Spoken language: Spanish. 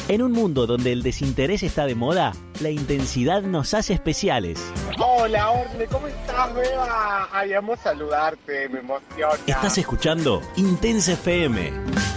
En un mundo donde el desinterés está de moda, la intensidad nos hace especiales. Hola, Orle, ¿cómo estás, Beba? Ay, amo saludarte, me emociona. Estás escuchando Intensa FM.